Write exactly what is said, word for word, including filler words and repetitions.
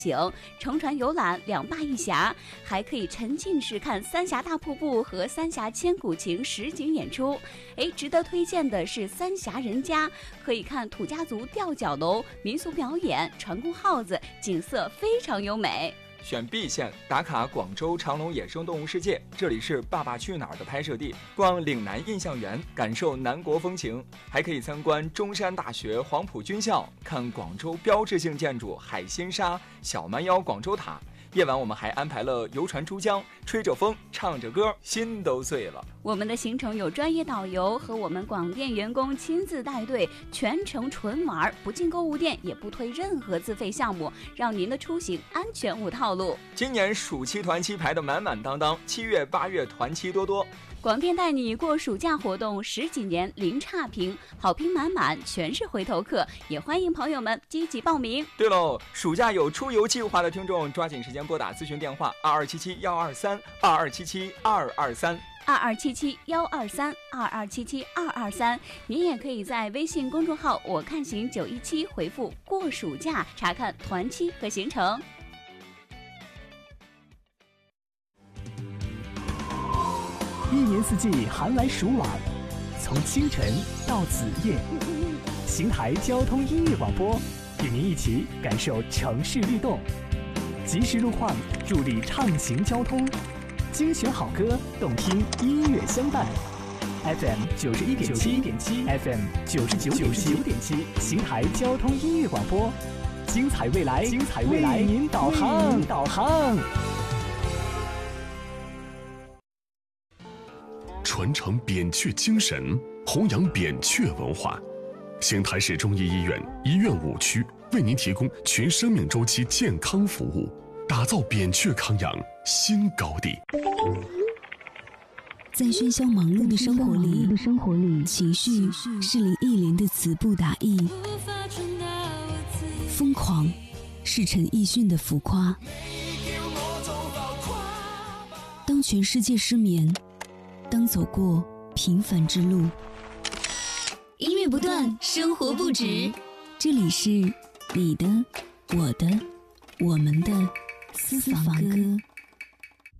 景，乘船游览两坝一峡，还可以沉浸式看三峡大瀑布和三峡千古情实景演出。哎，值得推荐的是三峡人家，可以看土家族吊脚楼、民俗表演、船工号子，景色非常优美。 选 B 线打卡广州长隆野生动物世界，这里是《爸爸去哪儿》的拍摄地。逛岭南印象园，感受南国风情，还可以参观中山大学黄埔军校，看广州标志性建筑海心沙、小蛮腰广州塔。夜晚我们还安排了游船珠江，吹着风，唱着歌，心都碎了。 我们的行程有专业导游和我们广电员工亲自带队，全程纯玩，不进购物店，也不推任何自费项目，让您的出行安全无套路。 今年暑期团期排得满满当当，七月八月团期多多。 广电带你过暑假活动十几年零差评，好评满满，全是回头客，也欢迎朋友们积极报名。 对喽，暑假有出游计划的听众，抓紧时间拨打咨询电话二二七七幺二三二二七七二二三二二七七幺二三二二七七二二三。您也可以在微信公众号我看行九一七回复过暑假，查看团期和行程。 一年四季寒来暑往，从清晨到子夜，邢台交通音乐广播与您一起感受城市律动，及时路况助力畅行交通，精选好歌，动听音乐相伴。F M 九十一点七点七 ，F M 九十九点九点七，邢台交通音乐广播，精彩未来，精彩未来，为您导航，导航。 传承扁鹊精神，弘扬扁鹊文化。邢台市中医医院医院五区为您提供全生命周期健康服务，打造扁鹊康养新高地。 在喧嚣忙碌的生活里，生活里情绪是林忆莲的词不达意，疯狂是陈奕迅的浮夸。当全世界失眠，当走过平凡之路，音乐不断，生活不止。这里是你的、我的、我们的私房歌。